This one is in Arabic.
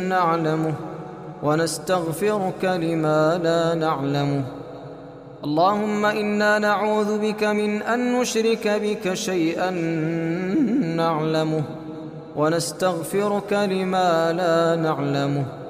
نعلمه ونستغفرك لما لا نعلمه. اللهم إنا نعوذ بك من أن نشرك بك شيئا نعلمه ونستغفرك لما لا نعلمه.